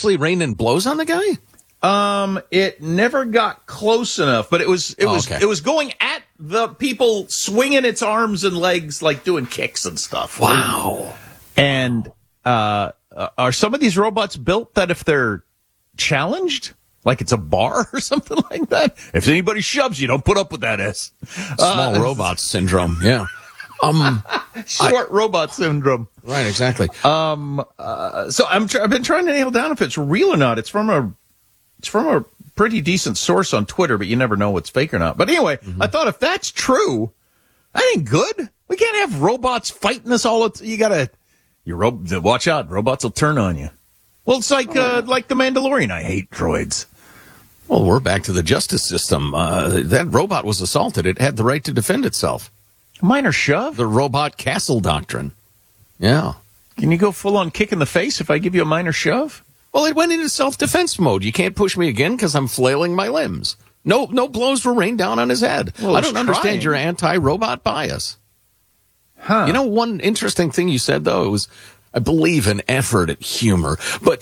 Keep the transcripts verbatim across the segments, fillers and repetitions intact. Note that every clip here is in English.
actually rained and blows on the guy? Um, it never got close enough, but it was it Oh, was okay. it was going at the people, swinging its arms and legs, like doing kicks and stuff. Wow. And uh, are some of these robots built that if they're challenged, like it's a bar or something like that, if anybody shoves you, don't put up with that S. Small Uh, robot syndrome. Yeah. Um. Short robot syndrome. Right. Exactly. Um. Uh, so I'm tr- I've been trying to nail down if it's real or not. It's from a it's from a pretty decent source on Twitter, but you never know what's fake or not. But anyway, mm-hmm. I thought if that's true, that ain't good. We can't have robots fighting us all. T- you gotta, you ro- watch out. Robots will turn on you. Well, it's like uh, like the Mandalorian. I hate droids. Well, we're back to the justice system. Uh, that robot was assaulted. It had the right to defend itself. Minor shove. The robot castle doctrine. Yeah. Can you go full on kick in the face if I give you a minor shove? Well, it went into self-defense mode. You can't push me again because I'm flailing my limbs. No, no blows were rained down on his head. Well, I don't understand trying. your anti-robot bias. Huh. You know, one interesting thing you said, though, it was, I believe, an effort at humor. But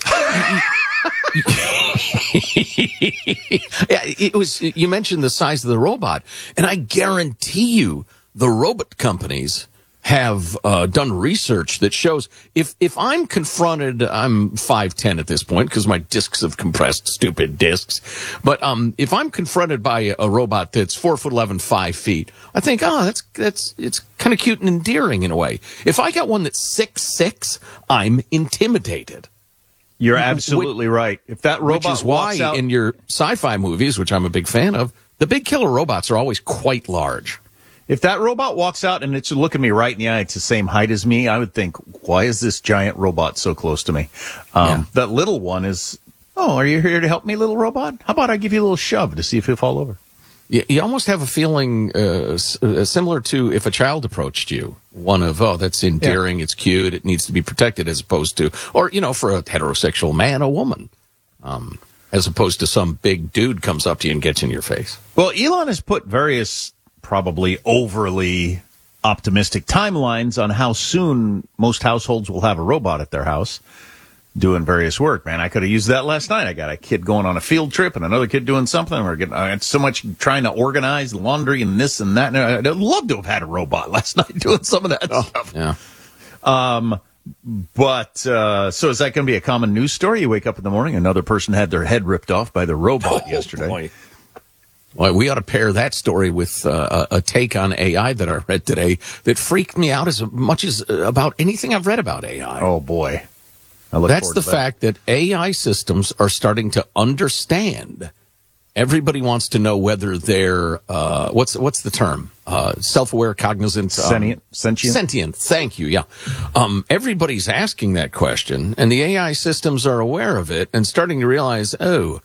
yeah, it was. You mentioned the size of the robot, and I guarantee you the robot companies have uh, done research that shows if if I'm confronted, I'm five ten at this point because my discs have compressed, stupid discs. But um, if I'm confronted by a robot that's four foot eleven, five feet, I think, oh, that's that's it's kind of cute and endearing in a way. If I got one that's six six, I'm intimidated. You're absolutely which, right. If that robot which is why out- in your sci-fi movies, which I'm a big fan of, the big killer robots are always quite large. If that robot walks out and it's looking me right in the eye, it's the same height as me, I would think, why is this giant robot so close to me? Um, yeah. That little one is, oh, are you here to help me, little robot? How about I give you a little shove to see if he'll fall over? You, you almost have a feeling uh, s- uh, similar to if a child approached you. One of, oh, that's endearing, yeah. It's cute, it needs to be protected, as opposed to, or, you know, for a heterosexual man, a woman. Um, as opposed to some big dude comes up to you and gets in your face. Well, Elon has put various probably overly optimistic timelines on how soon most households will have a robot at their house doing various work. Man, I could have used that last night. I got a kid going on a field trip and another kid doing something. We're getting, I had so much trying to organize laundry and this and that. And I'd love to have had a robot last night doing some of that oh, stuff. Yeah. Um, but, uh, so is that going to be a common news story? You wake up in the morning, another person had their head ripped off by the robot oh, yesterday. Boy. Well, we ought to pair that story with uh, a take on A I that I read today that freaked me out as much as about anything I've read about A I. Oh, boy. I look That's the that. fact that A I systems are starting to understand. Everybody wants to know whether they're, uh, what's what's the term? Uh, self-aware, cognizant. Um, Sentient. Sentient. Sentient. Thank you, yeah. Um, everybody's asking that question, and the A I systems are aware of it and starting to realize, oh,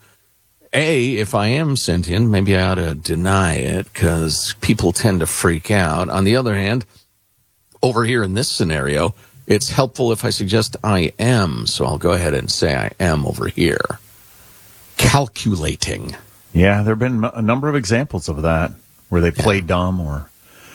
A, if I am sentient, maybe I ought to deny it because people tend to freak out. On the other hand, over here in this scenario, it's helpful if I suggest I am. So I'll go ahead and say I am over here. Calculating. Yeah, there have been a number of examples of that where they play yeah. dumb or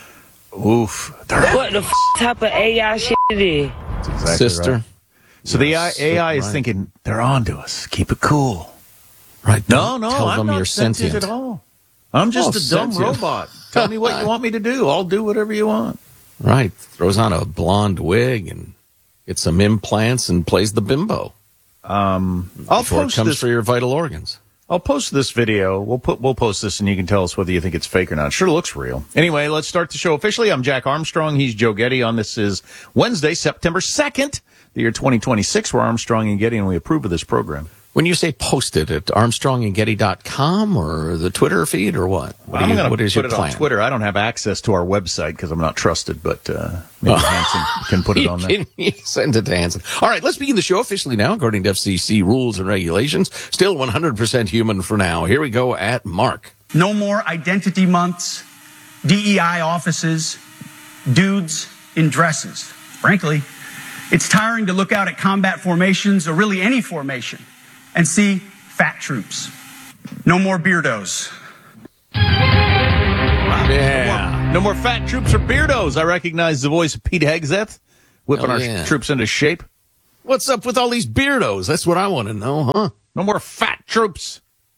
oof. What the f- type of A I shit it is? That's exactly Sister. Right. So yes, the A I is right. thinking, they're on to us. Keep it cool. Right. No, no, Tell I'm them not you're sentient, sentient at all. I'm just oh, a dumb sentient. robot. Tell me what you want me to do. I'll do whatever you want. Right. Throws on a blonde wig and gets some implants and plays the bimbo. Um, I'll before post it comes this, for your vital organs. I'll post this video. We'll put we'll post this, and you can tell us whether you think it's fake or not. It sure looks real. Anyway, let's start the show officially. I'm Jack Armstrong. He's Joe Getty. On this is Wednesday, September second, the year twenty twenty-six. We're Armstrong and Getty, and we approve of this program. When you say post it at armstrong and getty dot com or the Twitter feed or what? What, I'm you, gonna what is put your it plan? on Twitter. I don't have access to our website because I'm not trusted, but uh, maybe Hanson can put it on there. Send it to Hanson. All right, let's begin the show officially now, according to F C C rules and regulations. Still one hundred percent human for now. Here we go at Mark. No more identity months, D E I offices, dudes in dresses. Frankly, it's tiring to look out at combat formations, or really any formation, and see fat troops. No more beardos. Yeah. No more, no more fat troops or beardos. I recognize the voice of Pete Hegseth, whipping oh, our yeah. troops into shape. What's up with all these beardos? That's what I want to know, huh? No more fat troops.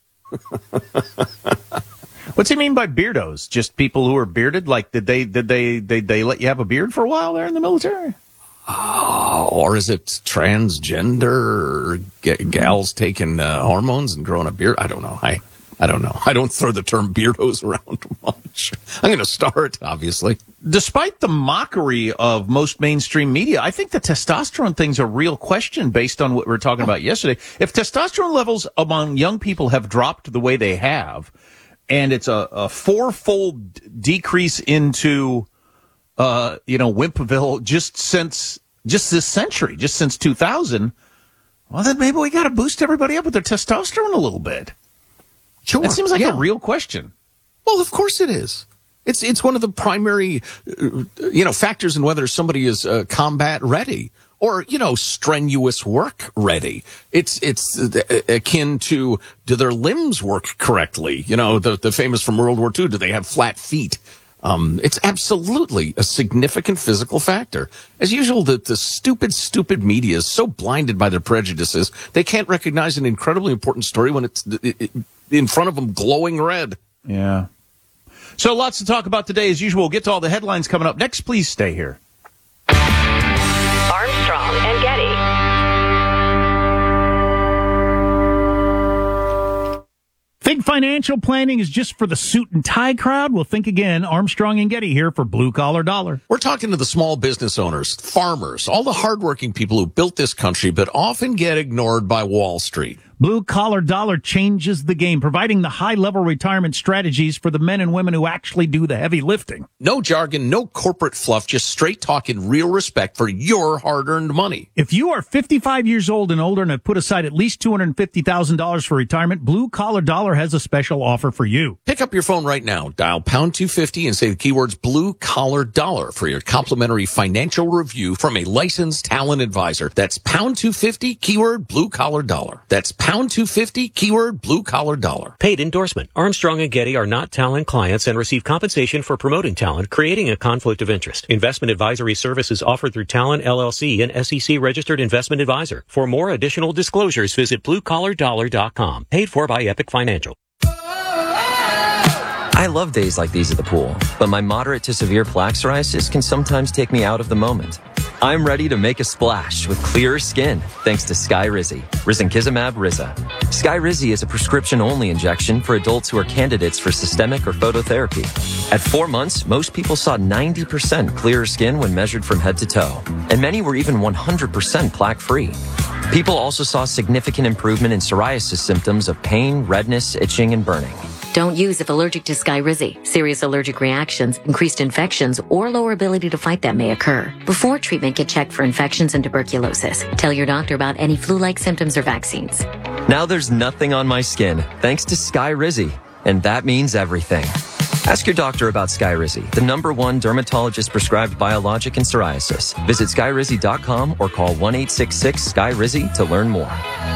What's he mean by beardos? Just people who are bearded? Like, did they did they did they let you have a beard for a while there in the military? Oh, or is it transgender or g- gals taking uh, hormones and growing a beard? I don't know. I I don't know. I don't throw the term beardos around much. I'm going to start, obviously. Despite the mockery of most mainstream media, I think the testosterone thing's a real question based on what we were talking about yesterday. If testosterone levels among young people have dropped the way they have, and it's a, a fourfold decrease into, uh, you know, Wimpville just since, just this century, just since two thousand, well, then maybe we got to boost everybody up with their testosterone a little bit. Sure. That seems like yeah. a real question. Well, of course it is. It's it's one of the primary, uh, you know, factors in whether somebody is uh, combat ready or, you know, strenuous work ready. It's it's uh, akin to, do their limbs work correctly? You know, the the famous from World War Two, do they have flat feet? Um, it's absolutely a significant physical factor. As usual, the, the stupid, stupid media is so blinded by their prejudices, they can't recognize an incredibly important story when it's in front of them glowing red. Yeah. So lots to talk about today. As usual, we'll get to all the headlines coming up next. Please stay here. Armstrong and Getty. Think financial planning is just for the suit and tie crowd? Well, think again. Armstrong and Getty here for Blue Collar Dollar. We're talking to the small business owners, farmers, all the hardworking people who built this country but often get ignored by Wall Street. Blue Collar Dollar changes the game, providing the high-level retirement strategies for the men and women who actually do the heavy lifting. No jargon, no corporate fluff, just straight talk and real respect for your hard-earned money. If you are fifty-five years old and older and have put aside at least two hundred fifty thousand dollars for retirement, Blue Collar Dollar has a special offer for you. Pick up your phone right now, dial pound two fifty and say the keywords Blue Collar Dollar for your complimentary financial review from a licensed talent advisor. That's pound two fifty, keyword Blue Collar Dollar. That's pound two fifty, keyword Blue Collar Dollar. Paid endorsement. Armstrong and Getty are not Talent clients and receive compensation for promoting Talent, creating a conflict of interest. Investment advisory services offered through Talent L L C, an S E C registered investment advisor. For more additional disclosures, visit blue collar dollar dot com. Paid for by Epic Financial. I love days like these at the pool, but my moderate to severe plaque psoriasis can sometimes take me out of the moment. I'm ready to make a splash with clearer skin thanks to Skyrizi, risankizumab Riza. Skyrizi is a prescription-only injection for adults who are candidates for systemic or phototherapy. At four months, most people saw ninety percent clearer skin when measured from head to toe, and many were even one hundred percent plaque-free. People also saw significant improvement in psoriasis symptoms of pain, redness, itching, and burning. Don't use if allergic to Skyrizi. Serious allergic reactions, increased infections, or lower ability to fight them may occur. Before treatment, get checked for infections and tuberculosis. Tell your doctor about any flu-like symptoms or vaccines. Now there's nothing on my skin thanks to Skyrizi, and that means everything. Ask your doctor about Skyrizi, the number one dermatologist-prescribed biologic in psoriasis. Visit skyrizi dot com or call one eight six six, S K Y R I Z I to learn more.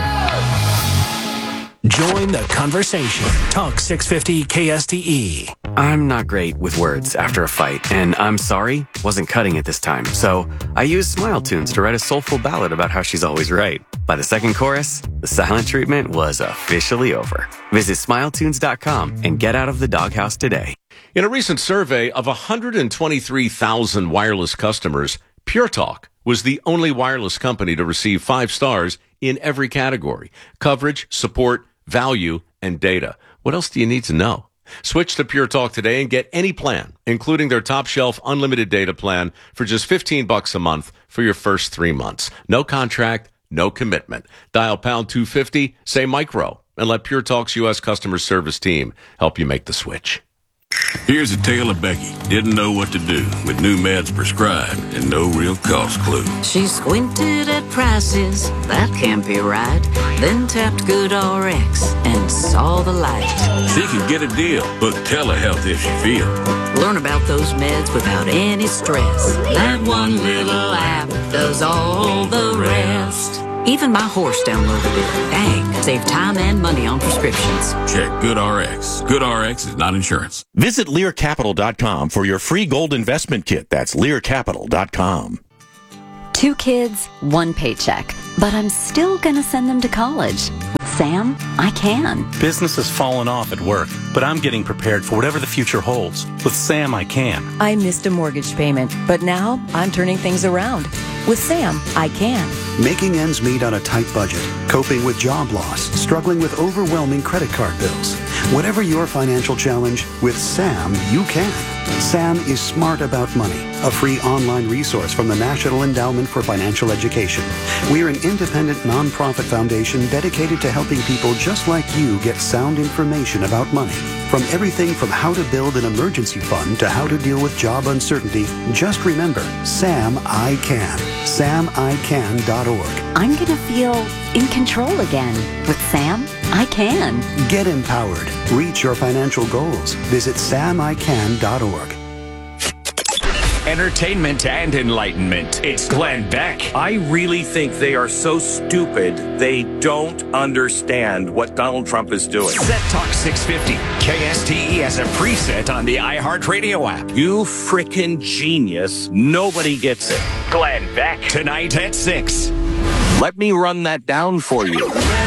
Join the conversation. Talk six fifty K S T E. I'm not great with words after a fight, and I'm sorry, wasn't cutting it this time. So I used Smile Tunes to write a soulful ballad about how she's always right. By the second chorus, the silent treatment was officially over. Visit smile tunes dot com and get out of the doghouse today. In a recent survey of one hundred twenty-three thousand wireless customers, Pure Talk was the only wireless company to receive five stars in every category: coverage, support, value, and data. What else do you need to know? Switch to Pure Talk today and get any plan, including their top shelf unlimited data plan for just fifteen bucks a month for your first three months. No contract, no commitment. Dial pound two fifty, say micro, and let Pure Talk's U S customer service team help you make the switch. Here's a tale of Becky. Didn't know what to do with new meds prescribed and no real cost clue. She squinted at prices, that can't be right. Then tapped GoodRx and saw the light. She can get a deal, book telehealth if she feels. Learn about those meds without any stress. That one little app does all the rest. Even my horse downloaded it. Dang, save time and money on prescriptions. Check GoodRx. GoodRx is not insurance. Visit Lear Capital dot com for your free gold investment kit. That's Lear Capital dot com. Two kids, one paycheck. But I'm still gonna send them to college. With Sam, I can. Business has fallen off at work, but I'm getting prepared for whatever the future holds. With Sam, I can. I missed a mortgage payment, but now I'm turning things around. With Sam, I can. Making ends meet on a tight budget, coping with job loss, struggling with overwhelming credit card bills. Whatever your financial challenge, with Sam, you can. Sam is Smart About Money, a free online resource from the National Endowment for Financial Education. We're an independent nonprofit foundation dedicated to helping people just like you get sound information about money. From everything from how to build an emergency fund to how to deal with job uncertainty, just remember, Sam I Can. Sam I Can dot org. I'm gonna feel in control again. With Sam, I can. Get empowered. Reach your financial goals. Visit Sam I Can dot org. Entertainment and enlightenment. It's Glenn Beck. I really think they are so stupid, they don't understand what Donald Trump is doing. Set Talk six fifty. K S T E as a preset on the iHeartRadio app. You frickin' genius. Nobody gets it. Glenn Beck. Tonight at six. Let me run that down for you.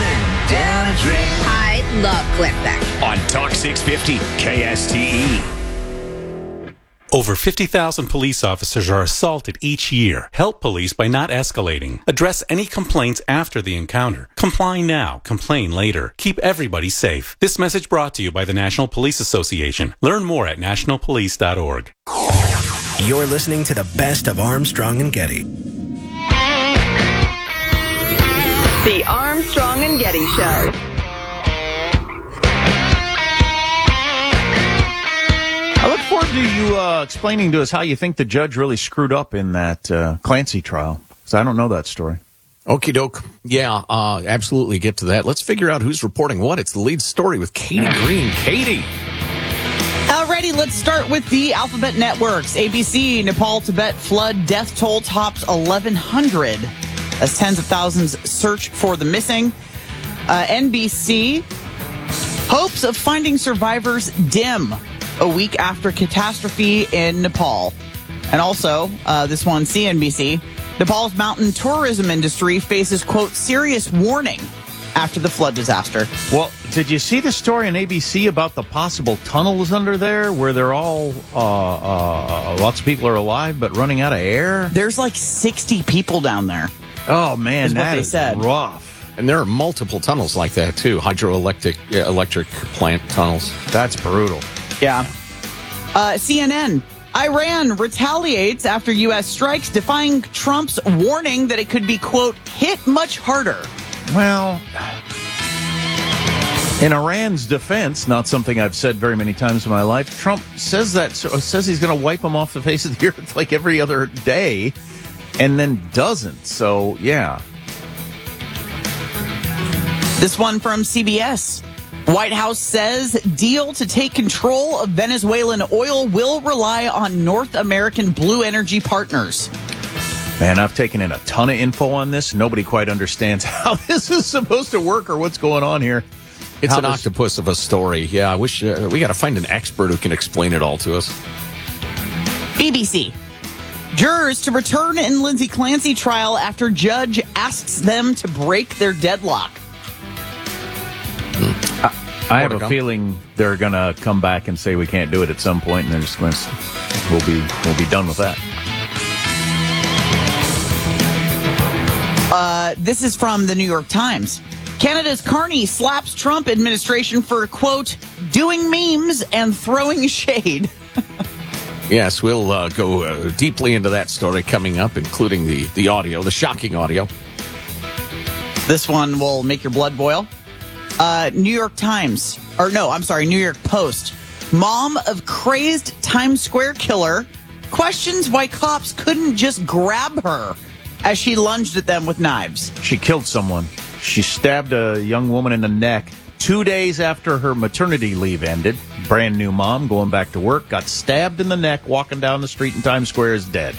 I love Glenn Beck. On Talk six fifty. K S T E. Over fifty thousand police officers are assaulted each year. Help police by not escalating. Address any complaints after the encounter. Comply now, complain later. Keep everybody safe. This message brought to you by the National Police Association. Learn more at national police dot org. You're listening to the best of Armstrong and Getty. The Armstrong and Getty Show. I look forward to you uh, explaining to us how you think the judge really screwed up in that uh, Clancy trial, because I don't know that story. Okie doke. Yeah, uh, absolutely get to that. Let's figure out who's reporting what. It's the lead story with Katie Green. Katie. Alrighty, let's start with the Alphabet Networks. A B C, Nepal, Tibet flood death toll tops eleven hundred as tens of thousands search for the missing. Uh, N B C, hopes of finding survivors dim a week after catastrophe in Nepal. And also, uh, this one, C N B C, Nepal's mountain tourism industry faces, quote, serious warning after the flood disaster. Well, did you see the story on A B C about the possible tunnels under there where they're all, uh, uh, lots of people are alive but running out of air? There's like sixty people down there. Oh, man, is what that they is said. rough. And there are multiple tunnels like that, too. Hydroelectric uh, electric plant tunnels. That's brutal. Yeah. Uh, C N N. Iran retaliates after U S strikes, defying Trump's warning that it could be, quote, hit much harder. Well, in Iran's defense, not something I've said very many times in my life, Trump says that says he's going to wipe them off the face of the earth like every other day, and then doesn't. So, yeah. This one from C B S. White House says deal to take control of Venezuelan oil will rely on North American blue energy partners. Man, I've taken in a ton of info on this. Nobody quite understands how this is supposed to work or what's going on here. It's how an this... octopus of a story. Yeah, I wish uh, we got to find an expert who can explain it all to us. B B C. Jurors to return in Lindsay Clancy trial after judge asks them to break their deadlock. I, I have a feeling they're going to come back and say we can't do it at some point, and they're just going to, we'll be we'll be done with that. Uh, this is from the New York Times. Canada's Carney slaps Trump administration for, quote, doing memes and throwing shade. Yes, we'll uh, go uh, deeply into that story coming up, including the, the audio, the shocking audio. This one will make your blood boil. Uh, New York Times, or no, I'm sorry, New York Post. Mom of crazed Times Square killer questions why cops couldn't just grab her as she lunged at them with knives. She killed someone. She stabbed a young woman in the neck two days after her maternity leave ended. Brand new mom going back to work, got stabbed in the neck walking down the street in Times Square, is dead.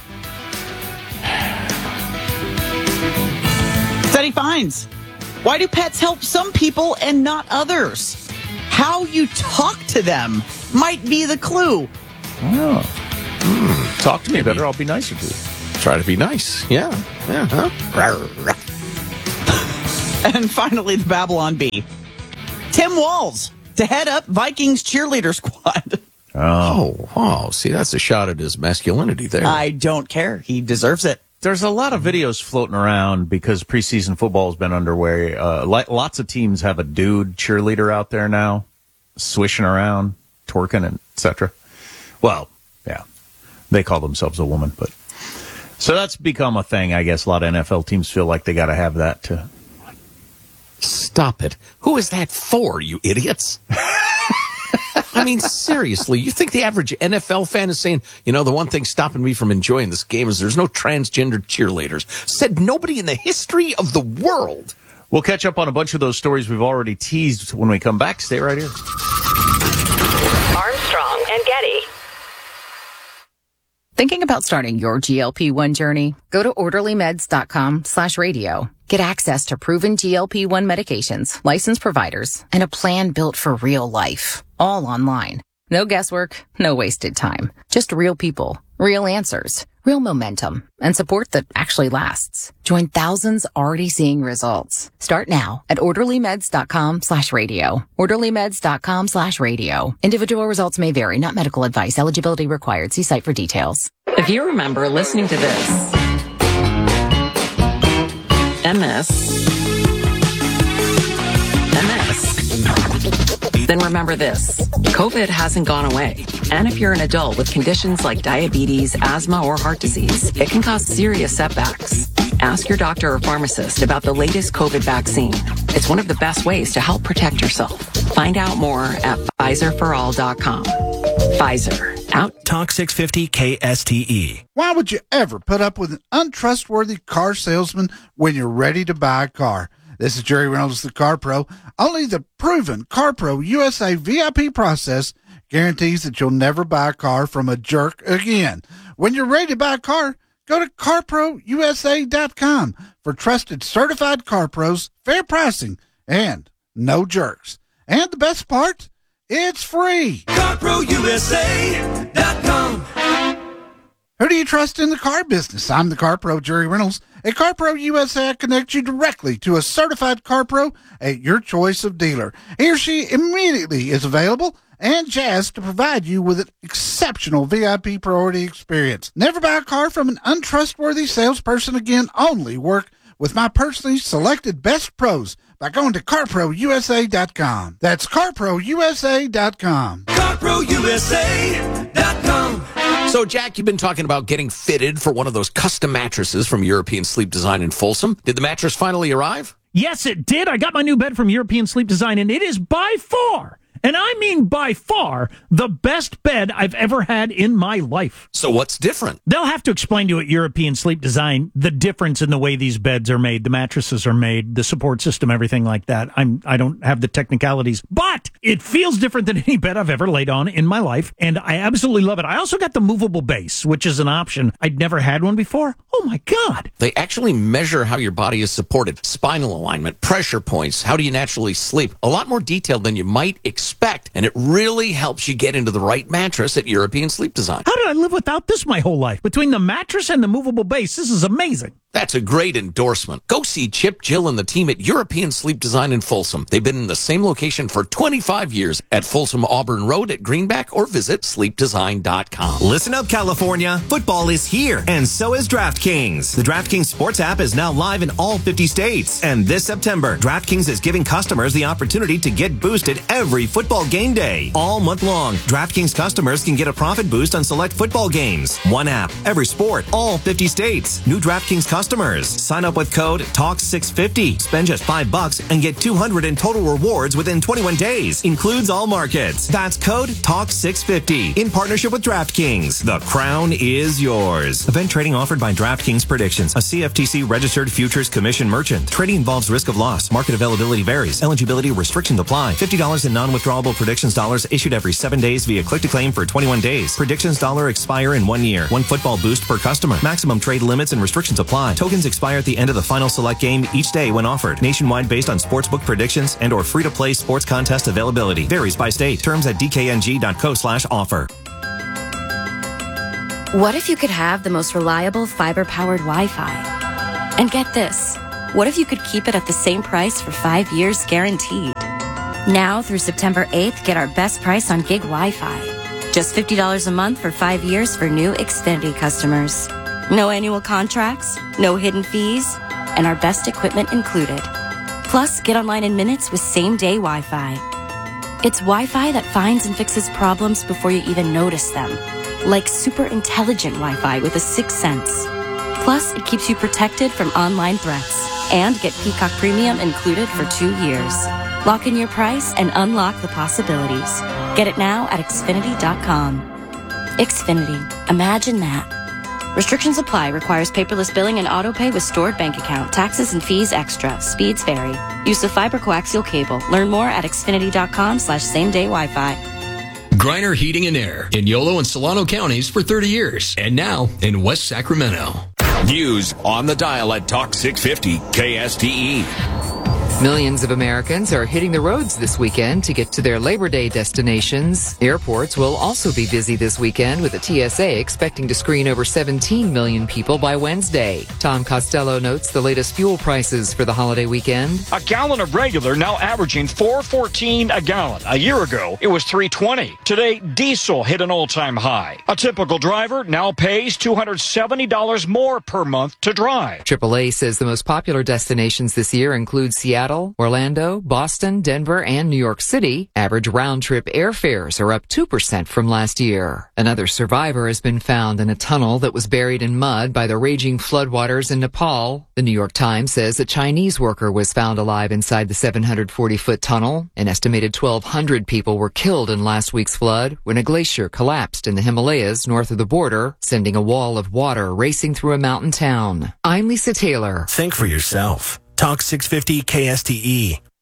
Study finds. Why do pets help some people and not others? How you talk to them might be the clue. Oh. Mm. Talk to me better. I'll be nicer to you. Try to be nice. Yeah. Uh-huh. And finally, the Babylon Bee. Tim Walz to head up Vikings cheerleader squad. Oh, oh, see, that's a shot at his masculinity there. I don't care. He deserves it. There's a lot of videos floating around because preseason football has been underway. Uh, li- lots of teams have a dude cheerleader out there now, swishing around, twerking, and et cetera. Well, yeah, they call themselves a woman, but so that's become a thing. I guess a lot of N F L teams feel like they got to have that to. Stop it. Who is that for, you idiots? I mean, seriously, you think the average N F L fan is saying, you know, the one thing stopping me from enjoying this game is there's no transgender cheerleaders? Said nobody in the history of the world. We'll catch up on a bunch of those stories we've already teased when we come back. Stay right here. Armstrong and Getty. Thinking about starting your G L P one journey? Go to orderlymeds.com slash radio. Get access to proven G L P one medications, licensed providers, and a plan built for real life. All online. No guesswork, no wasted time. Just real people, real answers, real momentum, and support that actually lasts. Join thousands already seeing results. Start now at orderlymeds.com slash radio. orderlymeds.com slash radio. Individual results may vary, not medical advice. Eligibility required. See site for details. If you remember listening to this, M S, M S, then remember this. COVID hasn't gone away. And if you're an adult with conditions like diabetes, asthma, or heart disease, it can cause serious setbacks. Ask your doctor or pharmacist about the latest COVID vaccine. It's one of the best ways to help protect yourself. Find out more at Pfizer for all dot com. Pfizer. Out. Talk six fifty K S T E. Why would you ever put up with an untrustworthy car salesman when you're ready to buy a car? This is Jerry Reynolds, the Car Pro. Only the proven CarPro U S A V I P process guarantees that you'll never buy a car from a jerk again. When you're ready to buy a car, go to car pro U S A dot com for trusted certified car pros, fair pricing, and no jerks. And the best part? It's free. car pro U S A dot com. Who do you trust in the car business? I'm the Car Pro, Jerry Reynolds. At CarPro U S A, I connect you directly to a certified car pro at your choice of dealer. He or she immediately is available and jazzed to provide you with an exceptional V I P priority experience. Never buy a car from an untrustworthy salesperson again. Only work with my personally selected best pros by going to car pro U S A dot com. That's car pro U S A dot com. car pro U S A dot com. So, Jack, you've been talking about getting fitted for one of those custom mattresses from European Sleep Design in Folsom. Did the mattress finally arrive? Yes, it did. I got my new bed from European Sleep Design, and it is by far, and I mean by far, the best bed I've ever had in my life. So what's different? They'll have to explain to you at European Sleep Design the difference in the way these beds are made, the mattresses are made, the support system, everything like that. I'm, I don't have the technicalities, but it feels different than any bed I've ever laid on in my life, and I absolutely love it. I also got the movable base, which is an option. I'd never had one before. Oh, my God. They actually measure how your body is supported, spinal alignment, pressure points, how do you naturally sleep. A lot more detailed than you might expect, and it really helps you get into the right mattress at European Sleep Design. How did I live without this my whole life? Between the mattress and the movable base, this is amazing. That's a great endorsement. Go see Chip, Jill, and the team at European Sleep Design in Folsom. They've been in the same location for twenty-five years at Folsom Auburn Road at Greenback, or visit sleep design dot com. Listen up, California. Football is here, and so is DraftKings. The DraftKings Sports app is now live in all fifty states. And this September, DraftKings is giving customers the opportunity to get boosted every football game day. All month long, DraftKings customers can get a profit boost on select football games. One app, every sport, all fifty states. New DraftKings customers. Sign up with code Talk six fifty. Spend just five bucks and get two hundred in total rewards within twenty-one days. Includes all markets. That's code Talk six fifty. In partnership with DraftKings. The crown is yours. Event trading offered by DraftKings Predictions, a C F T C registered futures commission merchant. Trading involves risk of loss. Market availability varies. Eligibility restrictions apply. fifty dollars in non-withdrawable predictions dollars issued every seven days via click to claim for twenty-one days. Predictions dollar expire in one year. One football boost per customer. Maximum trade limits and restrictions apply. Tokens expire at the end of the final select game each day when offered. Nationwide based on sportsbook predictions and or free-to-play sports contest availability. Varies by state. Terms at d k n g dot co slash offer. What if you could have the most reliable fiber-powered Wi-Fi? And get this, what if you could keep it at the same price for five years guaranteed? Now through September eighth, get our best price on gig Wi-Fi. Just fifty dollars a month for five years for new Xfinity customers. No annual contracts, no hidden fees, and our best equipment included. Plus, get online in minutes with same-day Wi-Fi. It's Wi-Fi that finds and fixes problems before you even notice them. Like super intelligent Wi-Fi with a sixth sense. Plus, it keeps you protected from online threats. And get Peacock Premium included for two years. Lock in your price and unlock the possibilities. Get it now at Xfinity dot com. Xfinity. Imagine that. Restrictions apply. Requires paperless billing and auto pay with stored bank account. Taxes and fees extra. Speeds vary. Use of fiber coaxial cable. Learn more at Xfinity dot com slash same day Wi-Fi. Griner Heating and Air in Yolo and Solano counties for thirty years. And now in West Sacramento. News on the dial at Talk six fifty K S T E. Millions of Americans are hitting the roads this weekend to get to their Labor Day destinations. Airports will also be busy this weekend, with the T S A expecting to screen over seventeen million people by Wednesday. Tom Costello notes the latest fuel prices for the holiday weekend. A gallon of regular now averaging four fourteen a gallon. A year ago, it was three twenty. Today, diesel hit an all-time high. A typical driver now pays two hundred seventy dollars more per month to drive. triple A says the most popular destinations this year include Seattle, Orlando, Boston, Denver, and New York City. Average round-trip airfares are up two percent from last year. Another survivor has been found in a tunnel that was buried in mud by the raging floodwaters in Nepal. The New York Times says a Chinese worker was found alive inside the seven hundred forty foot tunnel. An estimated twelve hundred people were killed in last week's flood when a glacier collapsed in the Himalayas north of the border, sending a wall of water racing through a mountain town. I'm Lisa Taylor. Think for yourself. Talk six fifty K S T E.